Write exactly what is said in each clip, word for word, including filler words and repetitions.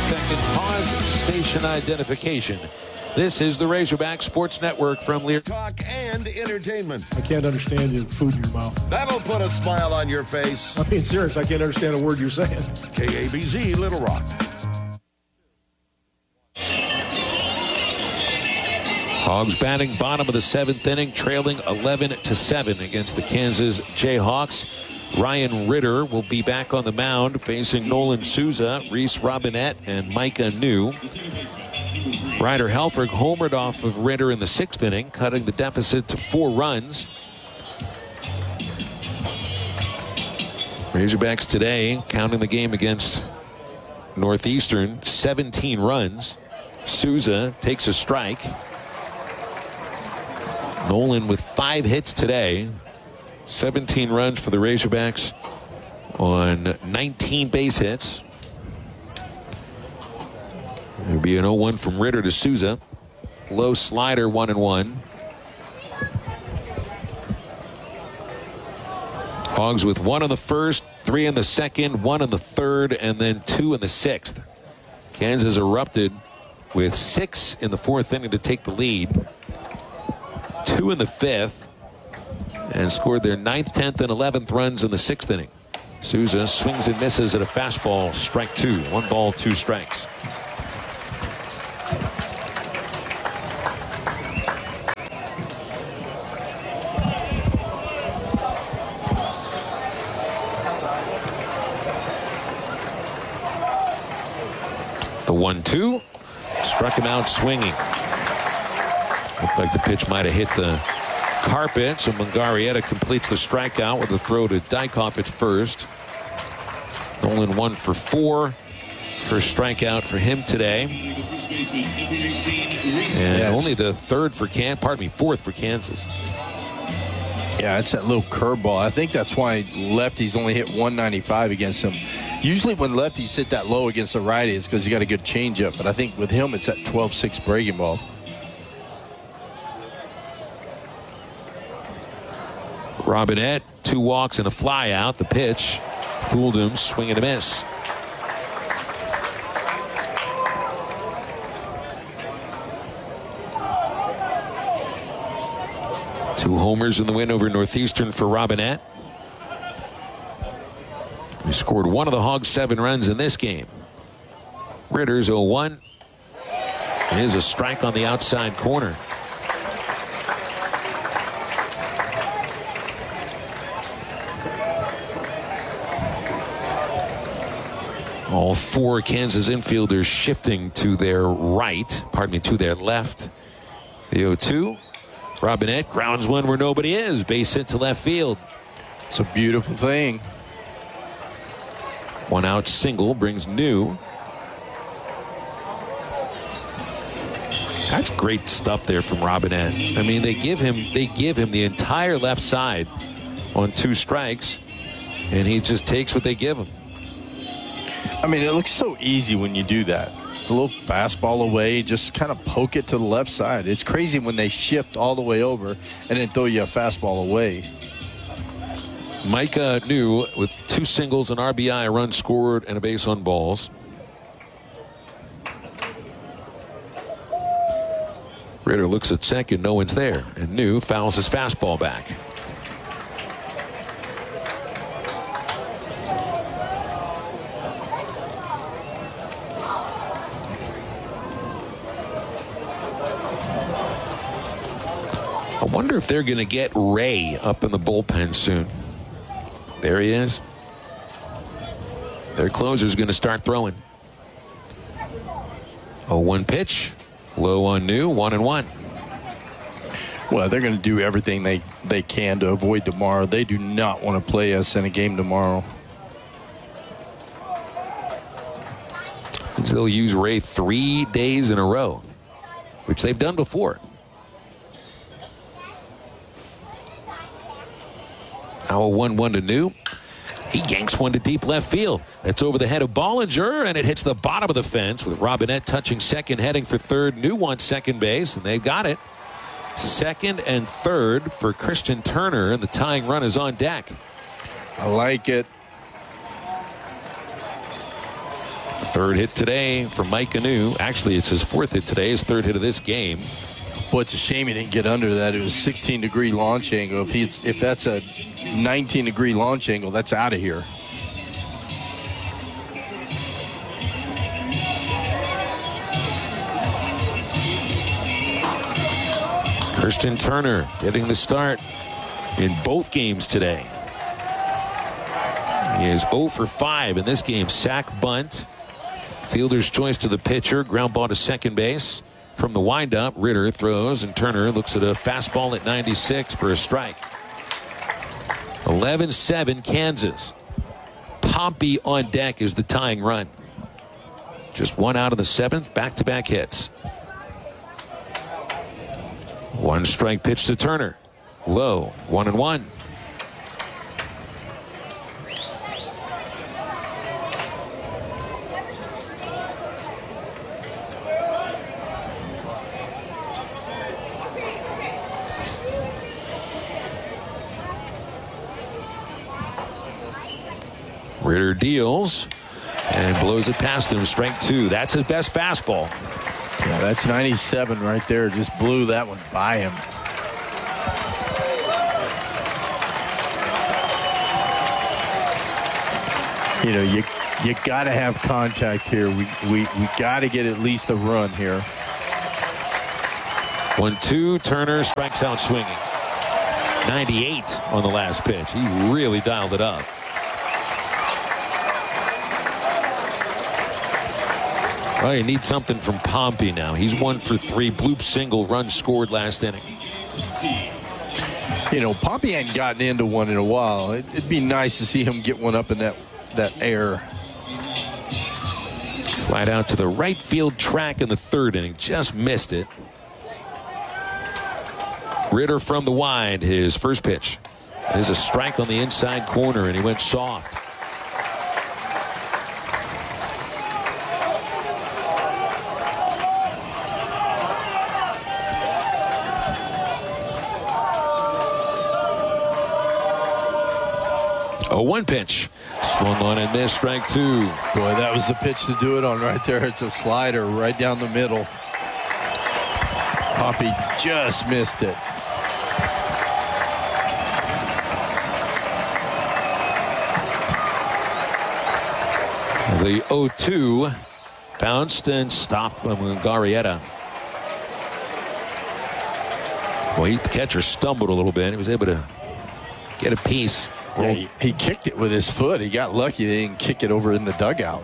second pause station identification. This is the Razorback Sports Network from Lear. Talk and entertainment. I can't understand you food in your mouth. That'll put a smile on your face. I'm being serious. I can't understand a word you're saying. K A B Z, Little Rock. Hogs batting bottom of the seventh inning, trailing eleven to seven against the Kansas Jayhawks. Ryan Ritter will be back on the mound facing Nolan Souza, Reese Robinette, and Micah New. Ryder Helfrich homered off of Ritter in the sixth inning, cutting the deficit to four runs. Razorbacks today, counting the game against Northeastern, seventeen runs. Souza takes a strike. Nolan with five hits today. seventeen runs for the Razorbacks on nineteen base hits. There'll be an oh one from Ritter to Souza. Low slider, one and one. Hogs with one in the first, three in the second, one in the third, and then two in the sixth. Kansas erupted with six in the fourth inning to take the lead. Two in the fifth, and scored their ninth, tenth, and eleventh runs in the sixth inning. Souza swings and misses at a fastball, strike two. One ball, two strikes. The one two struck him out swinging. Looked like the pitch might have hit the carpet, so Mungarieta completes the strikeout with a throw to Dykhoff at first. Nolan one for four. First strikeout for him today. And yeah, only the third for Can, pardon me, fourth for Kansas. Yeah, it's that little curveball. I think that's why lefties only hit one ninety-five against him. Usually when lefties hit that low against the righty, it's because you got a good changeup. But I think with him, it's that twelve six breaking ball. Robinette, two walks and a fly out. The pitch fooled him, swing and a miss. Two homers in the win over Northeastern for Robinette. He scored one of the Hogs' seven runs in this game. Ritter's oh one. Here's a strike on the outside corner. All four Kansas infielders shifting to their right, pardon me, to their left. The oh two. Robinette grounds one where nobody is. Base hit to left field. It's a beautiful thing. One out single brings New. That's great stuff there from Robinette. I mean, they give him they give him the entire left side on two strikes, and he just takes what they give him. I mean, it looks so easy when you do that. A little fastball away, just kind of poke it to the left side. It's crazy when they shift all the way over and then throw you a fastball away. Micah New with two singles, an R B I, a run scored, and a base on balls. Ritter looks at second, no one's there, and New fouls his fastball back. I wonder if they're going to get Ray up in the bullpen soon. There he is. Their closer's going to start throwing. oh one pitch. Low on New, one and one. Well, they're going to do everything they, they can to avoid tomorrow. They do not want to play us in a game tomorrow. They'll use Ray three days in a row, which they've done before. Now a one one to New. He yanks one to deep left field. That's over the head of Bollinger, and it hits the bottom of the fence with Robinette touching second, heading for third. New wants second base, and they've got it. Second and third for Christian Turner, and the tying run is on deck. I like it. Third hit today for Mike Anu. Actually, it's his fourth hit today, his third hit of this game. Boy, it's a shame he didn't get under that. It was sixteen degree launch angle. If he's, if that's a nineteen degree launch angle, that's out of here. Christian Turner getting the start in both games today. He is oh for five in this game. Sack, bunt. Fielder's choice to the pitcher. Ground ball to second base. From the windup, Ritter throws, and Turner looks at a fastball at ninety-six for a strike. eleven seven Kansas. Pompey on deck is the tying run. Just one out of the seventh. Back-to-back hits. One strike pitch to Turner. Low. One and one. Ritter deals and blows it past him. Strike two. That's his best fastball. Yeah, that's ninety-seven right there. Just blew that one by him. You know, you you got to have contact here. We we we got to get at least a run here. One two. Turner strikes out swinging. ninety-eight on the last pitch. He really dialed it up. Well, you need something from Pompey now. He's one for three. Bloop single, run scored last inning. You know, Pompey hadn't gotten into one in a while. It, it'd be nice to see him get one up in that, that air. Flat out to the right field track in the third inning. Just missed it. Ritter from the wide, his first pitch. There's a strike on the inside corner, and he went soft. A one pitch. Swung on and missed. Strike two. Boy, that was the pitch to do it on right there. It's a slider right down the middle. Pompey just missed it. The oh two bounced and stopped by Mungarieta. Well, he, the catcher stumbled a little bit. He was able to get a piece. Yeah, he, he kicked it with his foot. He got lucky they didn't kick it over in the dugout.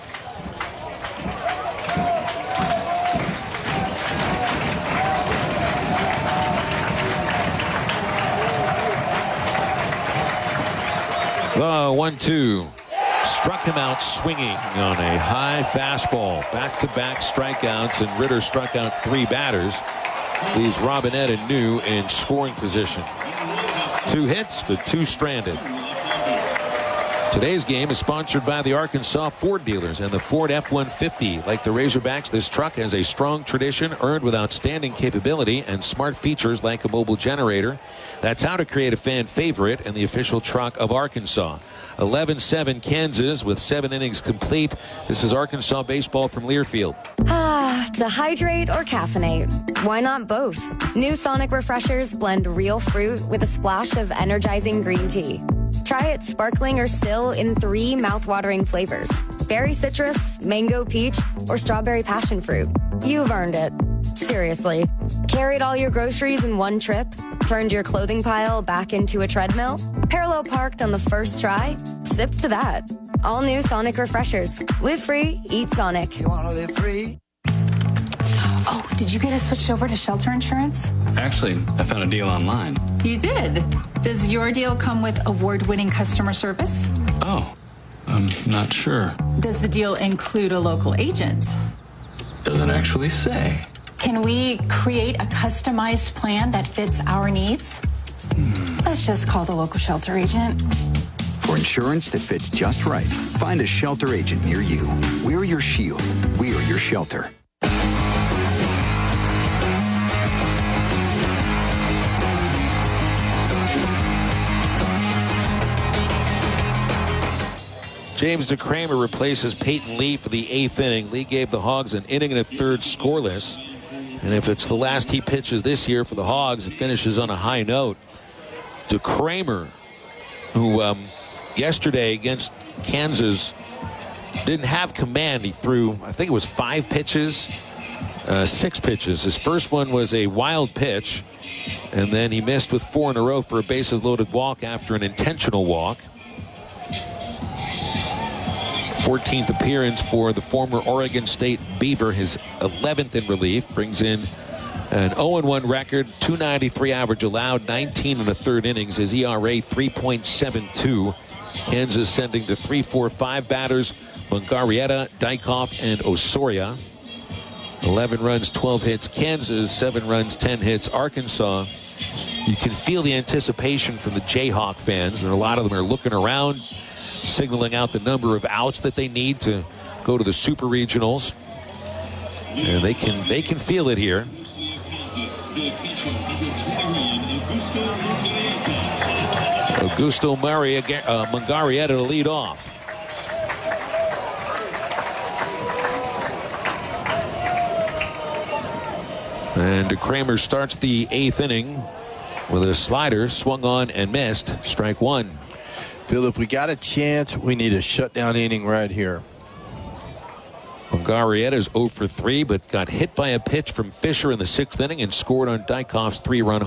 The one two. Struck him out swinging on a high fastball. Back-to-back strikeouts, and Ritter struck out three batters. Leaves Robinette and New in scoring position. Two hits, but two stranded. Today's game is sponsored by the Arkansas Ford dealers and the Ford F one fifty. Like the Razorbacks, this truck has a strong tradition earned with outstanding capability and smart features like a mobile generator. That's how to create a fan favorite and the official truck of Arkansas. eleven seven Kansas with seven innings complete. This is Arkansas baseball from Learfield. Ah, to hydrate or caffeinate? Why not both? New Sonic Refreshers blend real fruit with a splash of energizing green tea. Try it sparkling or still in three mouth-watering flavors: berry citrus, mango peach, or strawberry passion fruit. You've earned it. Seriously. Carried all your groceries in one trip? Turned your clothing pile back into a treadmill? Parallel parked on the first try? Sip to that. All new Sonic Refreshers. Live free, eat Sonic. You want to live free? Oh, did you get us switched over to shelter insurance? Actually, I found a deal online. You did? Does your deal come with award-winning customer service? Oh, I'm not sure. Does the deal include a local agent? Doesn't actually say. Can we create a customized plan that fits our needs? Hmm. Let's just call the local shelter agent. For insurance that fits just right, find a shelter agent near you. We're your shield. We're your shelter. James DeCramer replaces Peyton Lee for the eighth inning. Lee gave the Hogs an inning and a third scoreless. And if it's the last he pitches this year for the Hogs, it finishes on a high note. DeCramer, who um, yesterday against Kansas didn't have command. He threw, I think it was five pitches, uh, six pitches. His first one was a wild pitch, and then he missed with four in a row for a bases-loaded walk after an intentional walk. fourteenth appearance for the former Oregon State Beaver, his eleventh in relief, brings in an oh and one record, two ninety-three average allowed, nineteen and a third innings. His E R A three point seven two. Kansas sending the three four five batters, Mungarieta, Dykhoff, and Osoria. eleven runs, twelve hits. Kansas, seven runs, ten hits. Arkansas. You can feel the anticipation from the Jayhawk fans, and a lot of them are looking around, signaling out the number of outs that they need to go to the Super Regionals. And they can they can feel it here. Augusto Murray, uh, Mungarieta to lead off. And Kramer starts the eighth inning with a slider swung on and missed. Strike one. Phil, if we got a chance, we need a shutdown inning right here. Mungarieta's oh for three, but got hit by a pitch from Fisher in the sixth inning and scored on Dykhoff's three-run